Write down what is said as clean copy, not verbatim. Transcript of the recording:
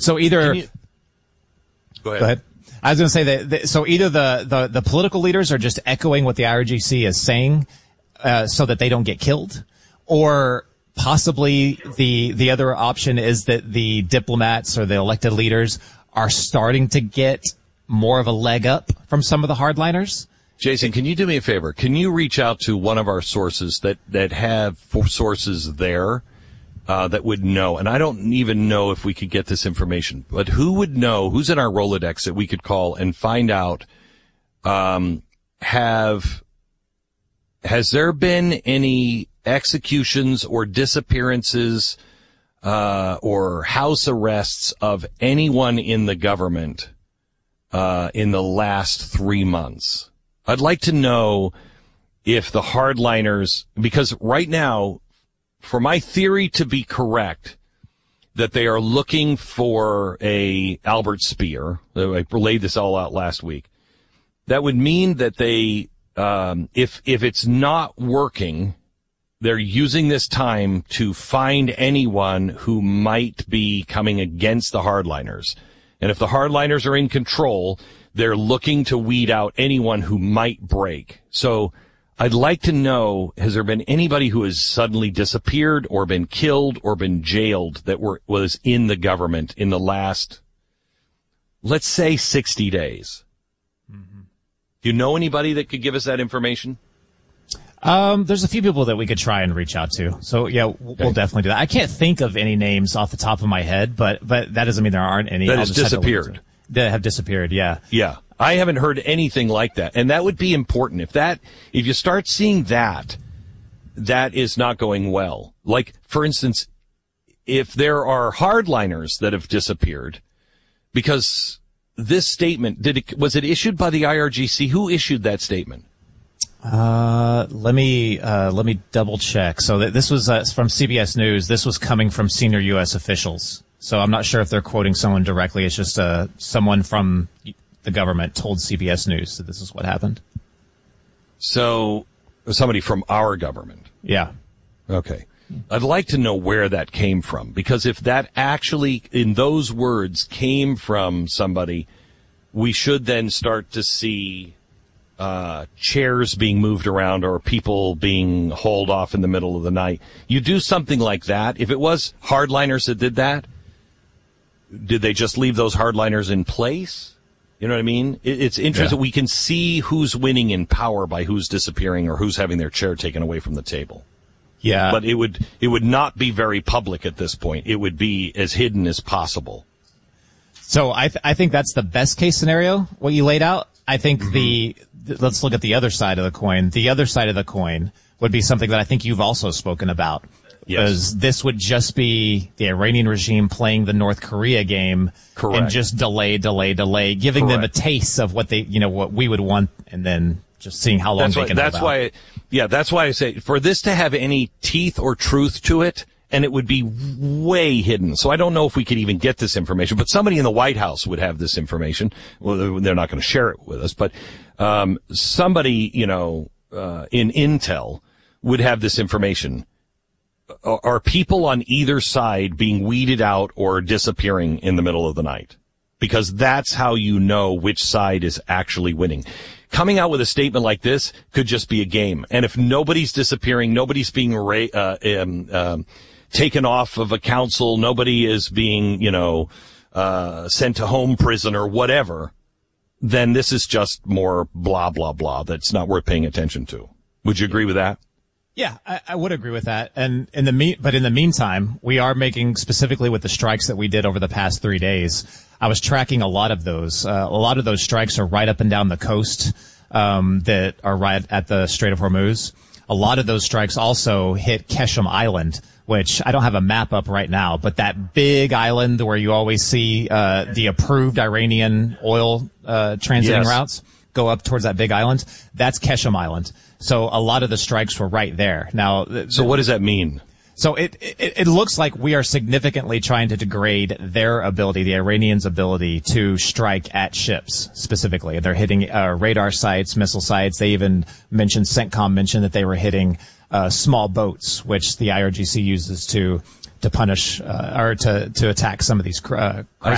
So either Go ahead. Go ahead. I was going to say that so either the political leaders are just echoing what the IRGC is saying so that they don't get killed, or possibly the other option is that the diplomats or the elected leaders are starting to get more of a leg up from some of the hardliners. Jason, can you do me a favor? Can you reach out to one of our sources that have sources there that would know? And I don't even know if we could get this information, but who would know, who's in our Rolodex that we could call and find out, has there been any executions or disappearances or house arrests of anyone in the government in the last 3 months? I'd like to know if the hardliners, because right now, for my theory to be correct, that they are looking for a Albert Speer. I laid this all out last week. That would mean that they, if it's not working, they're using this time to find anyone who might be coming against the hardliners. And if the hardliners are in control, they're looking to weed out anyone who might break. So I'd like to know, has there been anybody who has suddenly disappeared or been killed or been jailed that was in the government in the last, let's say, 60 days? Mm-hmm. Do you know anybody that could give us that information? There's a few people that we could try and reach out to. So yeah, we'll definitely do that. I can't think of any names off the top of my head, but that doesn't mean there aren't any. That has disappeared. That have disappeared, yeah. Yeah. I haven't heard anything like that. And that would be important. If you start seeing that is not going well. Like, for instance, if there are hardliners that have disappeared, because this statement, was it issued by the IRGC? Who issued that statement? Let me double check. So this was from CBS News. This was coming from senior U.S. officials. So I'm not sure if they're quoting someone directly. It's just someone from the government told CBS News that this is what happened. So somebody from our government. Yeah. Okay. I'd like to know where that came from, because if that actually, in those words, came from somebody, we should then start to see chairs being moved around or people being hauled off in the middle of the night. You do something like that. If it was hardliners that did that, did they just leave those hardliners in place? You know what I mean? It's interesting. Yeah. We can see who's winning in power by who's disappearing or who's having their chair taken away from the table. Yeah. But it would not be very public at this point. It would be as hidden as possible. So I think that's the best case scenario, what you laid out. I think let's look at the other side of the coin. The other side of the coin would be something that I think you've also spoken about. Yes. Because this would just be the Iranian regime playing the North Korea game. Correct. And just delay, giving Correct. them a taste of what what we would want, and then just seeing how long they can hold out. That's why I say, for this to have any teeth or truth to it, and it would be way hidden. So I don't know if we could even get this information, but somebody in the White House would have this information. Well, they're not going to share it with us, but somebody, in Intel would have this information. Are people on either side being weeded out or disappearing in the middle of the night? Because that's how you know which side is actually winning. Coming out with a statement like this could just be a game. And if nobody's disappearing, nobody's being taken off of a council, nobody is being, sent to home prison or whatever, then this is just more blah, blah, blah that's not worth paying attention to. Would you agree with that? Yeah, I would agree with that. And in the meantime, we are making, specifically with the strikes that we did over the past 3 days, I was tracking a lot of those. A lot of those strikes are right up and down the coast, that are right at the Strait of Hormuz. A lot of those strikes also hit Keshem Island, which I don't have a map up right now, but that big island where you always see, the approved Iranian oil, transiting routes go up towards that big island. That's Keshem Island. So a lot of the strikes were right there. Now, so what does that mean? So it looks like we are significantly trying to degrade their ability, the Iranians' ability to strike at ships specifically. They're hitting radar sites, missile sites. They even CENTCOM mentioned that they were hitting small boats, which the IRGC uses to punish or to attack some of these craft.